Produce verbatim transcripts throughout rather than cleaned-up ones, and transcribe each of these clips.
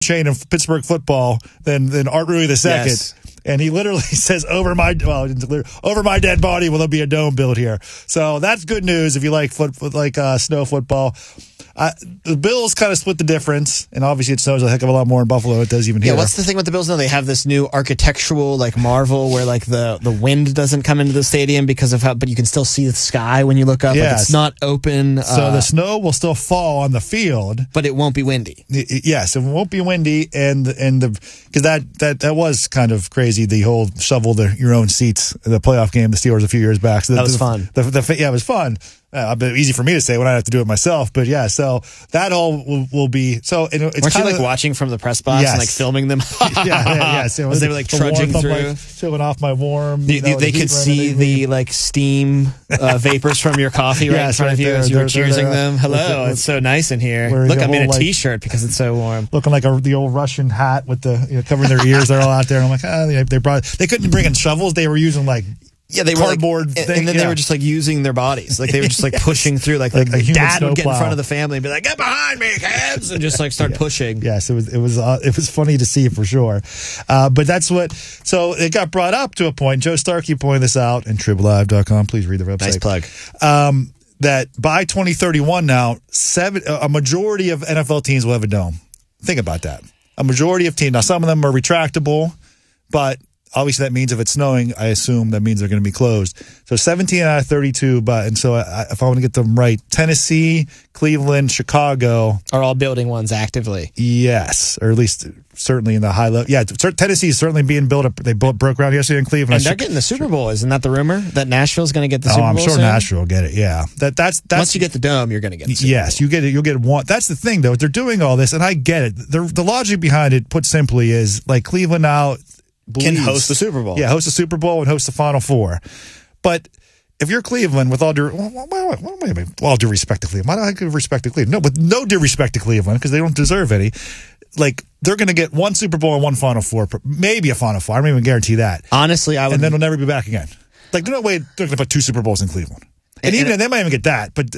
chain of Pittsburgh football than than Art Rui the second. Yes. And he literally says, over my well, over my dead body will there be a dome built here. So that's good news if you like foot like uh, snow football. Uh, the Bills kind of split the difference, and obviously it snows a heck of a lot more in Buffalo than it does even yeah, here. What's the thing with the Bills now? They have this new architectural like marvel where like the, the wind doesn't come into the stadium because of how, but you can still see the sky when you look up. Yes. Like it's not open. So uh, the snow will still fall on the field, but it won't be windy. It, it, yes, it won't be windy, and and the because that, that that was kind of crazy. The whole shovel the, your own seats, the playoff game, the Steelers a few years back. So the, that was the, fun. The, the, the, yeah, it was fun. Uh, but easy for me to say when I have to do it myself. But yeah, so that all will, will be so. It, it's Weren't kind you of like watching from the press box yes. and like filming them? yeah, yeah, yeah. So As they were like the trudging warmth of through, my, showing off my warm. the, You know, they the could see the like steam uh, vapors from your coffee right Yes, in front right of you there. as you were They're- they're cheersing there. them. Hello, With the- with- it's so nice in here. wearing Look, the I'm in a whole, like- t-shirt because it's so warm. looking like a, the old Russian hat with the you know, covering their ears. They're all out there. And I'm like, ah, they, they brought. They couldn't bring in shovels. They were using like. Yeah, they were cardboard like, thing, and then yeah. they were just like using their bodies, like they were just like Yes. pushing through, like, Like like a human dad would get in snowplow. front of the family and be like, "Get behind me, kids!" and just like start pushing. Yes, it was it was uh, it was funny to see for sure, uh, but that's what. So it got brought up to a point. Joe Starkey pointed this out in Trib Live dot com. Please read the website. Nice plug. Um, that by twenty thirty-one now, seven a majority of N F L teams will have a dome. Think about that. A majority of teams. Now some of them are retractable, but obviously that means if it's snowing, I assume that means they're going to be closed. So seventeen out of thirty-two, but and so I, if I want to get them right, Tennessee, Cleveland, Chicago Are all building ones actively? yes, or at least certainly in the high level. Yeah, Tennessee is certainly being built up. They built, broke ground yesterday in Cleveland. And they're getting the Super Bowl. Isn't that the rumor that Nashville's going to get the Super Oh, I'm Bowl? sure soon? Nashville will get it. Yeah, that that's that's Once you get the dome, you're going to get the Super yes, Bowl. you get it. You'll get one. That's the thing, though. They're doing all this, and I get it. They're, the logic behind it, put simply, is like Cleveland now Can believes- host the Super Bowl. Yeah, host the Super Bowl and host the Final Four. But if you're Cleveland, with all due, well, well, well, well, wait a minute, all due respect to Cleveland, why do I give respect to Cleveland? No, with no due respect to Cleveland, because they don't deserve any. Like, they're going to get one Super Bowl and one Final Four, maybe a Final Four. I don't even guarantee that. Honestly, I would. And then they'll never be back again. Like, there's no way they're going to put two Super Bowls in Cleveland. And, And- even and- they might even get that, but uh,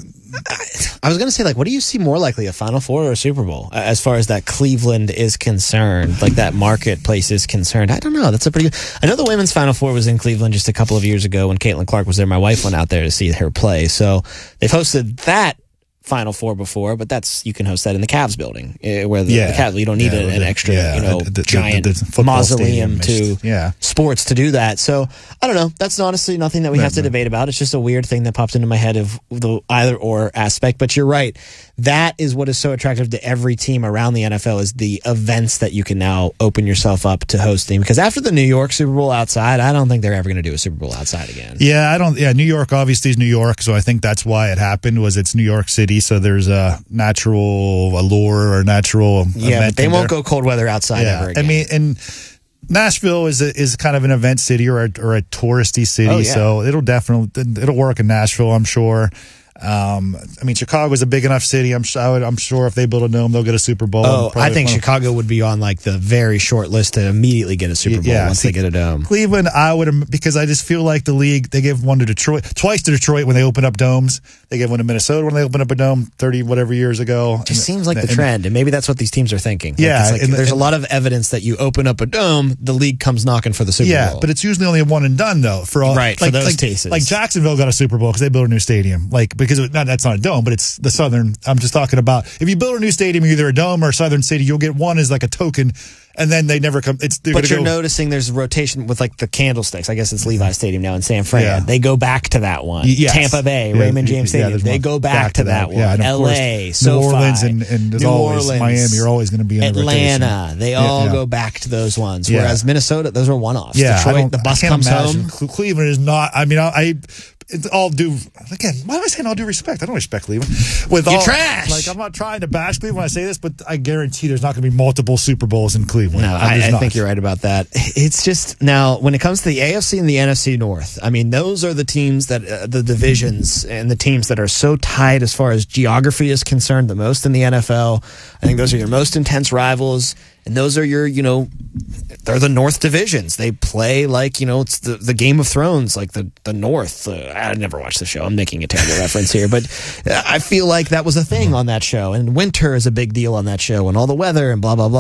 I was going to say, like, what do you see more likely, a Final Four or a Super Bowl, uh, as far as that Cleveland is concerned, like that marketplace is concerned? I don't know. That's a pretty good. I know the women's Final Four was in Cleveland just a couple of years ago when Caitlin Clark was there. My wife went out there to see her play. So they've hosted that Final Four before, but that's you can host that in the Cavs building, uh, where the, Yeah. the Cavs, you don't need Yeah, a, with an the- extra, yeah, you know, the- the- giant the- the football mausoleum stadium to yeah. sports to do that. So I don't know. That's honestly nothing that we No, have to no. debate about. It's just a weird thing that popped into my head of the either or aspect. But you're right. That is what is so attractive to every team around the N F L is the events that you can now open yourself up to hosting. Because after the New York Super Bowl outside, I don't think they're ever going to do a Super Bowl outside again. Yeah, I don't. Yeah, New York obviously is New York, so I think that's why it happened. Was it's New York City, so there's a natural allure or natural Yeah, event but they in won't there. go cold weather outside Yeah, ever again. I mean, and Nashville is a, is kind of an event city or a, or a touristy city, Oh, yeah. so it'll definitely it'll work in Nashville, I'm sure. Um, I mean, Chicago's a big enough city. I'm sure. I would, I'm sure if they build a dome, they'll get a Super Bowl. Oh, Probably I think one of- Chicago would be on like the very short list to immediately get a Super Bowl Yeah, once see, they get a dome. Cleveland, I would because I just feel like the league they gave one to Detroit, twice to Detroit when they opened up domes. They gave one to Minnesota when they opened up a dome thirty whatever years ago. It just seems like the And- trend, and maybe that's what these teams are thinking. Like, Yeah, it's like and- there's and- a lot of evidence that you open up a dome, the league comes knocking for the Super Yeah, Bowl. but it's usually only a one and done though. For all Right, for like, those like, cases. like Jacksonville got a Super Bowl because they built a new stadium. Like because it, not, that's not a dome, but it's the Southern. I'm just talking about if you build a new stadium, you're either a dome or a Southern City. You'll get one as like a token, and then they never come. It's they're But gonna you're go, noticing there's a rotation with like the candlesticks. I guess it's Levi Stadium now in San Fran. Yeah. They go back to that one. Y- yes. Tampa Bay, Yeah, Raymond James yeah, Stadium. there's they one go back, to that, one. Yeah, and of L A, course, SoFi, New Orleans, and, and as New always, Orleans, Miami are always going to be in Atlanta. the rotation. They all Yeah, yeah. go back to those ones. Yeah. Whereas Minnesota, those are one-offs. Yeah, I Detroit, don't- the bus I can't comes imagine. home. Cle- Cleveland is not. I mean, I. I it's all due again. Why am I saying all due respect? I don't respect Cleveland. With You're all, trash. Like I'm not trying to bash Cleveland when I say this, but I guarantee there's not going to be multiple Super Bowls in Cleveland. No, Uh, I, there's I not. think you're right about that. It's just now when it comes to the A F C and the N F C North. I mean, those are the teams that uh, the divisions and the teams that are so tight as far as geography is concerned. The most in the N F L. I think those are your most intense rivals, and those are your you know they're the North divisions. They play like, you know, it's the, the Game of Thrones, like the, the North. Uh, I never watched the show. I'm making a terrible reference here, but I feel like that was a thing on that show. And winter is a big deal on that show and all the weather and blah, blah, blah.